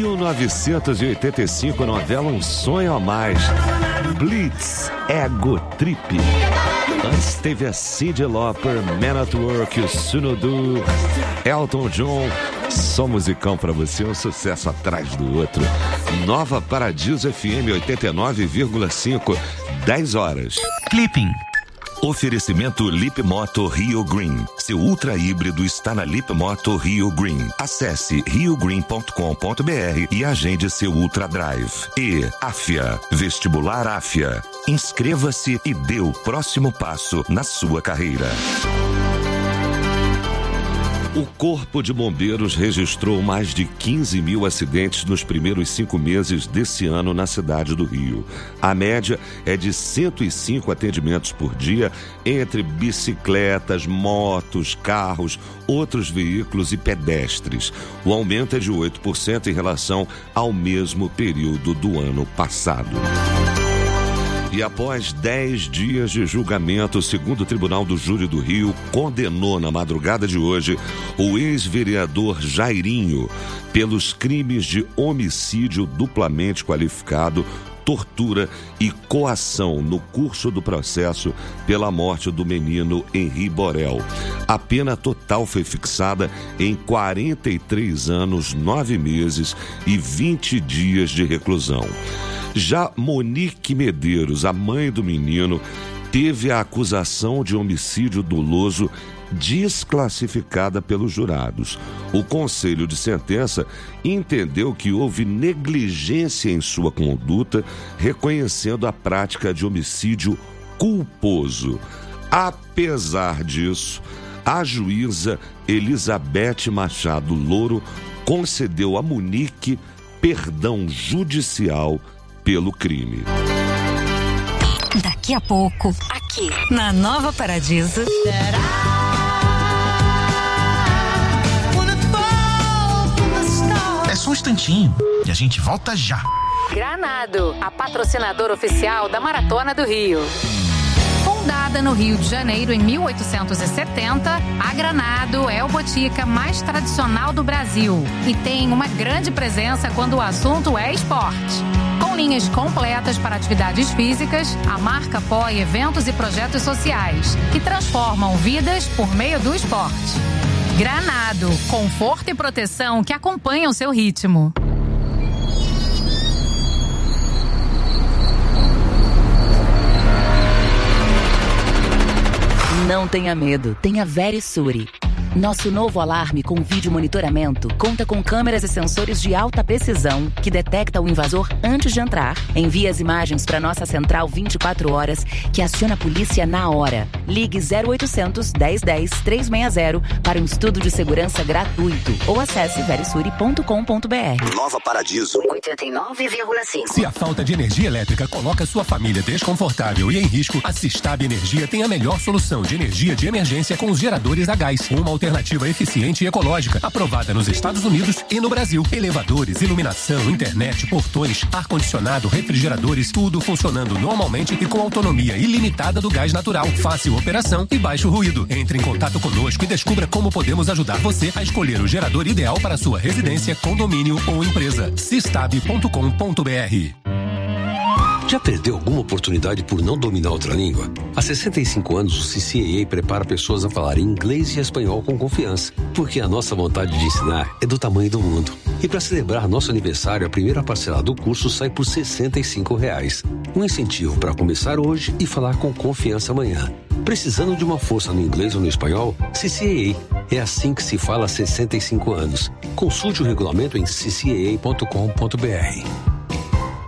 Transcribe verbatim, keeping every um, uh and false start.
mil novecentos e oitenta e cinco, novela Um Sonho a Mais, Blitz, Ego Trip. Antes teve a Cyndi Lauper, Man at Work, o Sunodu, Elton John. Só musicão pra você, um sucesso atrás do outro. Nova Paradiso F M oitenta e nove vírgula cinco, dez horas. Clipping. Oferecimento Lip Moto Rio Green. Seu ultra híbrido está na Lip Moto Rio Green. Acesse rio green ponto com ponto b r e agende seu Ultra Drive. E Afia, Vestibular Afia. Inscreva-se e dê o próximo passo na sua carreira. O Corpo de Bombeiros registrou mais de quinze mil acidentes nos primeiros cinco meses desse ano na cidade do Rio. A média é de cento e cinco atendimentos por dia entre bicicletas, motos, carros, outros veículos e pedestres. O aumento é de oito por cento em relação ao mesmo período do ano passado. E após dez dias de julgamento, o segundo Tribunal do Júri do Rio condenou na madrugada de hoje o ex-vereador Jairinho pelos crimes de homicídio duplamente qualificado, tortura e coação no curso do processo pela morte do menino Henri Borel. A pena total foi fixada em quarenta e três anos, nove meses e vinte dias de reclusão. Já Monique Medeiros, a mãe do menino, teve a acusação de homicídio doloso desclassificada pelos jurados. O conselho de sentença entendeu que houve negligência em sua conduta, reconhecendo a prática de homicídio culposo. Apesar disso, a juíza Elizabeth Machado Louro concedeu a Monique perdão judicial pelo crime. Daqui a pouco, aqui na Nova Paradiso. É só um instantinho e a gente volta já. Granado, a patrocinadora oficial da Maratona do Rio. Fundada no Rio de Janeiro em mil oitocentos e setenta, a Granado é o botica mais tradicional do Brasil e tem uma grande presença quando o assunto é esporte. Com linhas completas para atividades físicas, a marca apoia eventos e projetos sociais que transformam vidas por meio do esporte. Granado, conforto e proteção que acompanham seu ritmo. Não tenha medo, tenha Verisure. Nosso novo alarme com vídeo monitoramento conta com câmeras e sensores de alta precisão que detecta o invasor antes de entrar, envia as imagens para nossa central vinte e quatro horas, que aciona a polícia na hora. Ligue zero oitocentos, dez dez, trezentos e sessenta para um estudo de segurança gratuito ou acesse verisure ponto com ponto b r. Nova Paradiso oitenta e nove vírgula cinco. Se a falta de energia elétrica coloca sua família desconfortável e em risco, a Sistab Energia tem a melhor solução de energia de emergência com os geradores a gás. Uma alternativa eficiente e ecológica, aprovada nos Estados Unidos e no Brasil. Elevadores, iluminação, internet, portões, ar-condicionado, refrigeradores, tudo funcionando normalmente e com autonomia ilimitada do gás natural. Fácil operação e baixo ruído. Entre em contato conosco e descubra como podemos ajudar você a escolher o gerador ideal para sua residência, condomínio ou empresa. sistab ponto com ponto b r. Já perdeu alguma oportunidade por não dominar outra língua? Há sessenta e cinco anos, o C C A A prepara pessoas a falar inglês e espanhol com confiança, porque a nossa vontade de ensinar é do tamanho do mundo. E para celebrar nosso aniversário, a primeira parcela do curso sai por sessenta e cinco reais. Um incentivo para começar hoje e falar com confiança amanhã. Precisando de uma força no inglês ou no espanhol? C C A A. É assim que se fala há sessenta e cinco anos. Consulte o regulamento em c c a a ponto com ponto b r.